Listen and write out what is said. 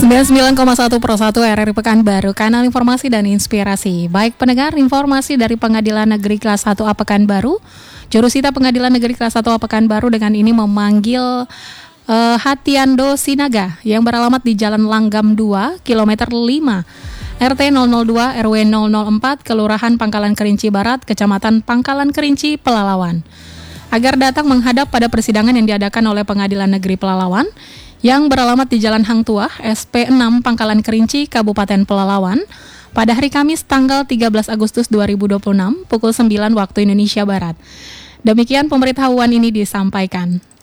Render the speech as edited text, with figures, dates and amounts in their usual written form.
99,1 Pro 1 RRI Pekanbaru, kanal informasi dan inspirasi. Baik pendengar, informasi dari Pengadilan Negeri Kelas 1A Pekanbaru. Jurusita Pengadilan Negeri Kelas 1A Pekanbaru dengan ini memanggil Hatiando Sinaga yang beralamat di Jalan Langgam 2, kilometer 5, RT 002 RW 004, Kelurahan Pangkalan Kerinci Barat, Kecamatan Pangkalan Kerinci, Pelalawan, agar datang menghadap pada persidangan yang diadakan oleh Pengadilan Negeri Pelalawan yang beralamat di Jalan Hang Tuah, SP 6 Pangkalan Kerinci, Kabupaten Pelalawan, pada hari Kamis tanggal 13 Agustus 2026 pukul 9 waktu Indonesia Barat. Demikian pemberitahuan ini disampaikan.